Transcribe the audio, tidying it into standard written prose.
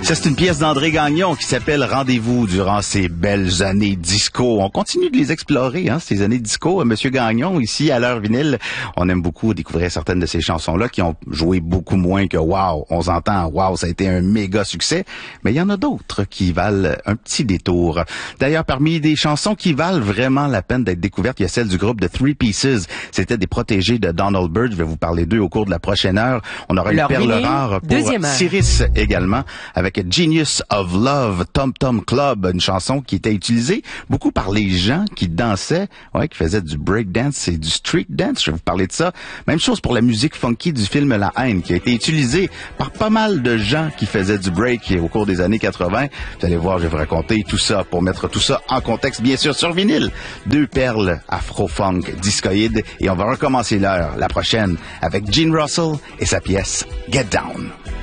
Ça, c'est une pièce d'André Gagnon qui s'appelle Rendez-vous durant ces belles années disco. On continue de les explorer, ces années disco. Monsieur Gagnon, ici, à l'heure vinyle, on aime beaucoup découvrir certaines de ces chansons-là qui ont joué beaucoup moins que wow. On s'entend, wow, ça a été un méga succès. Mais il y en a d'autres qui valent un petit détour. D'ailleurs, parmi des chansons qui valent vraiment la peine d'être découvertes, il y a celle du groupe The Three Pieces. C'était des protégés de Donald Byrd. Je vais vous parler d'eux au cours de la prochaine heure. On aura une perle rare pour Cyrus également, avec Genius of Love, Tom Tom Club, une chanson qui était utilisée beaucoup par les gens qui dansaient, qui faisaient du breakdance et du street dance. Je vais vous parler de ça. Même chose pour la musique funky du film La Haine, qui a été utilisée par pas mal de gens qui faisaient du break au cours des années 80. Vous allez voir, je vais vous raconter tout ça pour mettre tout ça en contexte, bien sûr, sur vinyle. Deux perles afro-funk discoïdes, et on va recommencer l'heure, la prochaine, avec Gene Russell et sa pièce Get Down.